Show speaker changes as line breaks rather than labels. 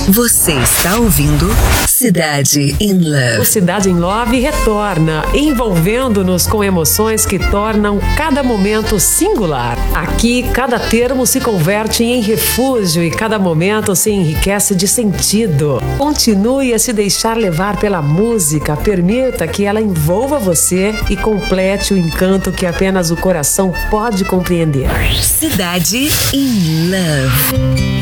Você está ouvindo Cidade in Love.
O Cidade in Love retorna, envolvendo-nos com emoções que tornam cada momento singular. Aqui, cada termo se converte em refúgio e cada momento se enriquece de sentido. Continue a se deixar levar pela música, permita que ela envolva você e complete o encanto que apenas o coração pode compreender.
Cidade in Love.